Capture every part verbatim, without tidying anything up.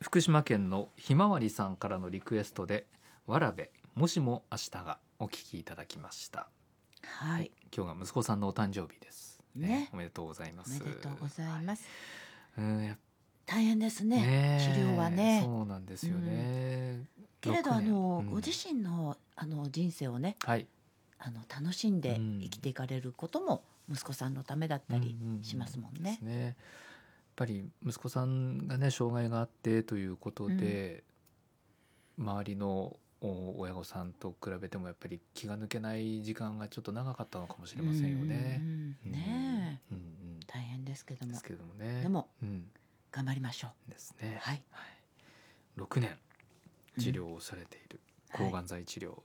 福島県のひまわりさんからのリクエストでわらべもしも明日がお聞きいただきました。 はい、 今日が息子さんのお誕生日ですね。 ね、 おめでとうございます。 おめでとうございます。 はい、うんや大変ですね、 ね治療はね。 そうなんですよね、うん、 けれどあの、 うん、 ご自身のあの人生をね、 はい、 あの楽しんで生きていかれることも息子さんのためだったりしますもんね。 うんうんうん、ですね。やっぱり息子さんがね障害があってということで、うん、周りの親御さんと比べてもやっぱり気が抜けない時間がちょっと長かったのかもしれませんよね。 うんうん、ねえ、 うんうん、 大変ですけども、 ですけどもね、 でも、 うん、 頑張りましょうですね。 はい、 はい、ろくねん治療をされている、うん、抗がん剤治療、はい、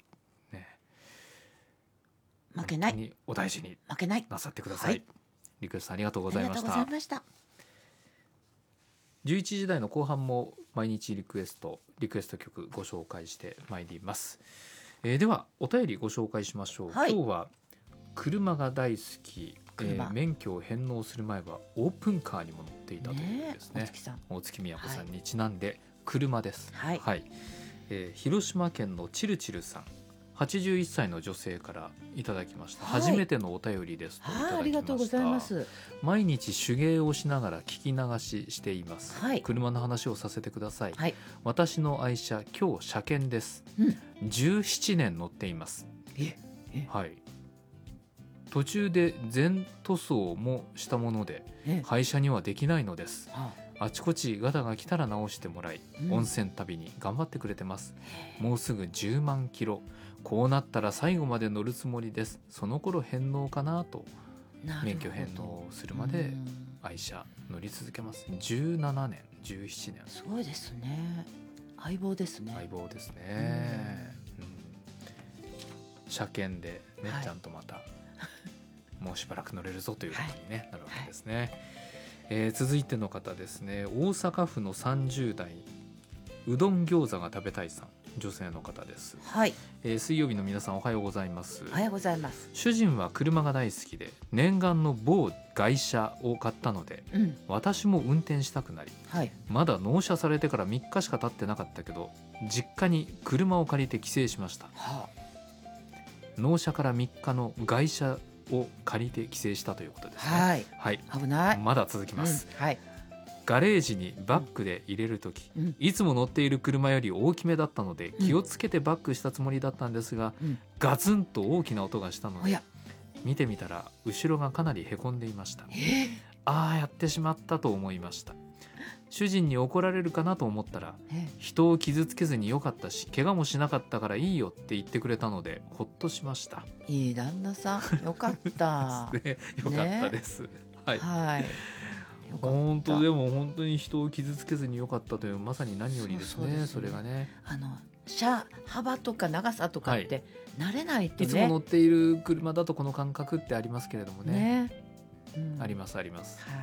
ね、 負けない、 本当にお大事に負けないなさってください。はい、リクエストありがとうございました。 ありがとうございました。 じゅういちじ台の後半も毎日リクエストリクエスト曲ご紹介してまいります。えー、ではお便りご紹介しましょう。はい、今日は車が大好き、えー、免許を返納する前はオープンカーにも乗っていたというですね、 ね、大月さん、 大月みやこさんにちなんで車です。 はい、 はい、えー、広島県のチルチルさん、はちじゅういっさいの女性からいただきました。はい、初めてのお便りですといただきました。 ありがとうございます。 毎日手芸をしながら聞き流ししています。はい、車の話をさせてください。はい、私の愛車今日車検です。うん、じゅうななねん乗っています。 ええ、 はい、途中で全塗装もしたもので廃車にはできないのです。あちこちガタが来たら直してもらい、うん、温泉旅に頑張ってくれてます。もうすぐじゅうまんキロ、こうなったら最後まで乗るつもりです。その頃返納かなと。免許返納するまで愛車乗り続けます。じゅうななねんじゅうななねん、 すごいですね。相棒ですね。 相棒ですね、うんうん、車検で、ね、はい、ちゃんとまたもうしばらく乗れるぞということに、ね、はい、なるわけですね。はい、えー、続いての方ですね。大阪府のさんじゅう代、うどん餃子が食べたいさん、女性の方です。はい、えー、水曜日の皆さんおはようございます。 おはようございます。 主人は車が大好きで念願の某外車を買ったので、うん、私も運転したくなり、はい、まだ納車されてからみっかしか経ってなかったけど実家に車を借りて帰省しました。はあ、納車からみっかの外車を借りて帰省したということですね。はい、はい、 危ない。 まだ続きます。うん、はい、ガレージにバックで入れるとき、うん、いつも乗っている車より大きめだったので気をつけてバックしたつもりだったんですが、うん、ガツンと大きな音がしたので見てみたら後ろがかなりへこんでいました。えー、ああやってしまったと思いました。主人に怒られるかなと思ったら、人を傷つけずによかったし怪我もしなかったからいいよって言ってくれたのでほっとしました。 いい旦那さん、よかったね、よかったです、ね、はい、はい、 本当でも本当に人を傷つけずによかったというまさに何よりですね。 そうですね、それがね、 あの車幅とか長さとかって慣れないとね、 いつも乗っている車だとこの感覚ってありますけれども ね, ね、 うん、ありますあります、はい、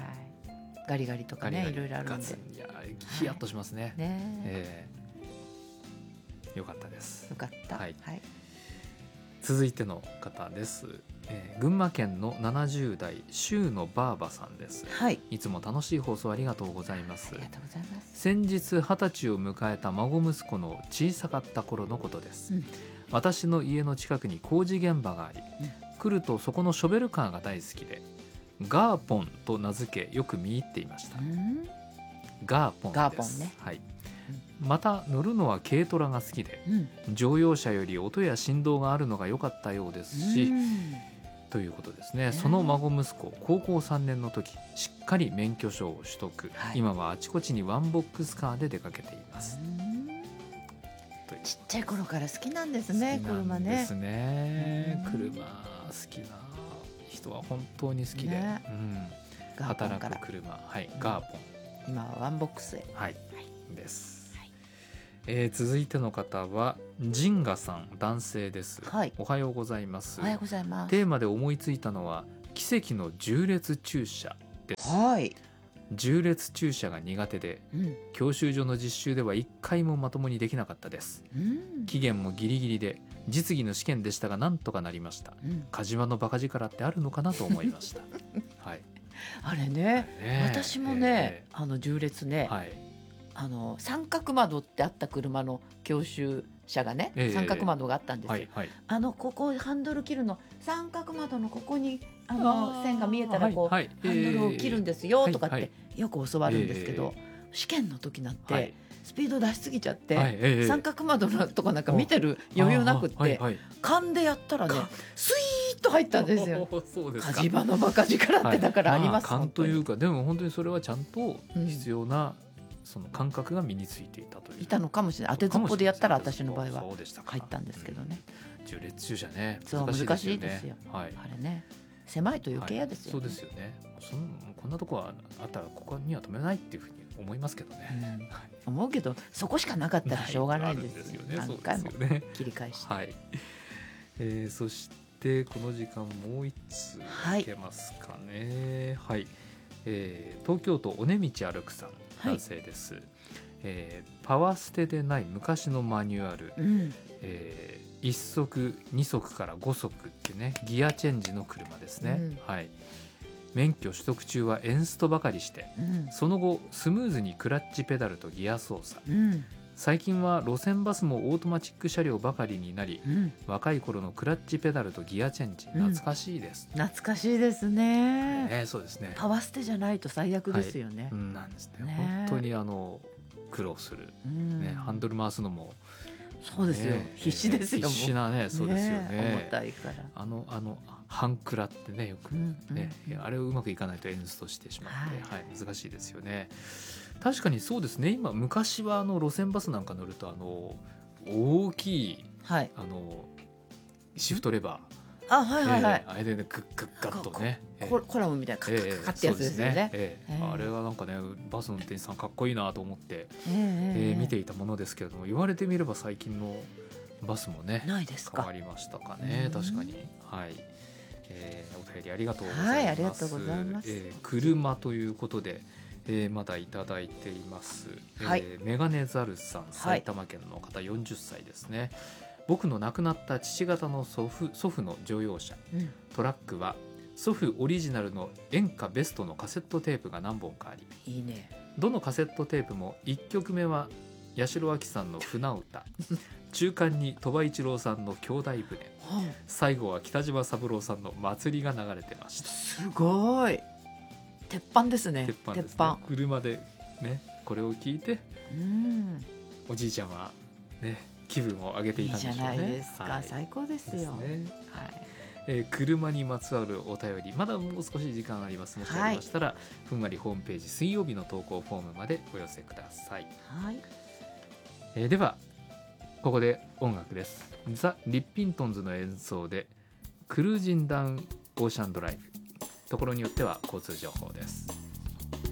ガリガリとかね、ガリガリいろいろあるんで、 いやヒヤッとしますね、はい、ね、えー、よかったです。 よかった、 はいはい、続いての方です。えー、群馬県のななじゅう代、周のばあばさんです。はい、いつも楽しい放送ありがとうございます。 ありがとうございます。 先日はたちを迎えた孫息子の小さかった頃のことです。うん、私の家の近くに工事現場があり、うん、来るとそこのショベルカーが大好きでガーポンと名付けよく見入っていました。うん、ガーポンです。 ガーポンね、 はい、また乗るのは軽トラが好きで、うん、乗用車より音や振動があるのが良かったようですし、うん、ということですね。その孫息子、高校さんねんの時しっかり免許証を取得、はい、今はあちこちにワンボックスカーで出かけています。 ちっちゃい頃から好きなんですね、車ね。 ですね、車好きな人は本当に好きで、ね、うん、働く車、はい、ガーポン、 今はワンボックスへ、 はい、はい、です。はい、えー、続いての方はジンガさん、男性です。はい、おはようございます。 おはようございます。 テーマで思いついたのは奇跡の縦列駐車です。 はい、 縦列駐車が苦手で、うん、教習所の実習ではいっかいもまともにできなかったです。うん、期限もギリギリで実技の試験でしたがなんとかなりました。うん、火事場のバカ力ってあるのかなと思いました。はい、 あれね、私もね、えー、あの縦列ね、はい、 あの三角窓ってあった車の教習車がね、えー、三角窓があったんですよ、はいはい、あのここハンドル切るの三角窓のここにあの線が見えたらこう、はいはい、ハンドルを切るんですよとかってよく教わるんですけど、えー、試験の時になって、はい、スピード出しすぎちゃって、はいえー、三角窓のとかなんか見てる余裕なくって、はいはい、勘でやったらねスイーッと入ったんですよ。 そうですか。 火事場のバカ力ってだからあります、 はい、まあ、勘というかでも本当にそれはちゃんと必要な、うん、その感覚が身についていたといういたのかもしれない。当てずっぽでやったら私の場合は入ったんですけどね。 縦列駐車ねそう難しいですよ、はい、あれね狭いと余計嫌ですよね、 はい、そうですよね。そのこんなとこはあったらここには止めないっていうふうに思いますけどね、 うんはい、思うけどそこしかなかったらしょうがないですよね。何回も切り返して、 はいえー、そしてこの時間もう一ついけますかね。はい、はいえー、東京都尾根道歩くさん男性です、はいえー、パワーステでない昔のマニュアル、うんえー、いっ足に足からご足ってねギアチェンジの車ですね、うんはい、免許取得中はエンストばかりして、うん、その後スムーズにクラッチペダルとギア操作、うん、最近は路線バスもオートマチック車両ばかりになり、うん、若い頃のクラッチペダルとギアチェンジ懐かしいです、 うん、懐かしいですね、 ねそうですね。 パワーステじゃないと最悪ですよね、 はい、なんですね。ね本当にあの苦労する、うんね、ハンドル回すのもそうですよ、ね、必死ですよ。 必死なねそうですよね。 ね重たいからあのあの半クラってねよくね、うんうん、あれをうまくいかないとエンストしてしまって、はいはい、難しいですよね。確かにそうですね。今昔はあの路線バスなんか乗るとあの大きい、はい、あのシフトレバーあはいはいはい、 えー、あれでねグッグッガッとねコラムみたいなカッカッカッってやつですよね。 えーえーえー、あれはなんかねバスの運転手さんかっこいいなと思って、えーえー、見ていたものですけれども言われてみれば最近のバスもねないですか変わりましたかね。確かに、はいえー、お便りありがとうございます。 はいありがとうございます、 えー、車ということで、えー、まだいただいています、はいえー、メガネザルさん埼玉県の方よんじゅっさいですね。僕の亡くなった父方の祖父、祖父の乗用車、うん、トラックは祖父オリジナルの演歌ベストのカセットテープが何本かありいいね。 どのカセットテープもいっきょくめは八代亜紀さんの船歌中間に鳥羽一郎さんの兄弟船最後は北島三郎さんの祭りが流れてました。 すごい鉄板ですね。 鉄板ですね。鉄板車でねこれを聞いて、うん、おじいちゃんはね気分を上げていたんでしょうね。いいじゃないですか、はい、最高ですよ。ですねはいえー、車にまつわるお便りまだもう少し時間あります。もしありましたら、はい、ふんわりホームページ水曜日の投稿フォームまでお寄せください、はいえー、ではここで音楽です。ザ・リッピントンズの演奏でクルージンダウンオーシャンドライブ。ところによっては交通情報です。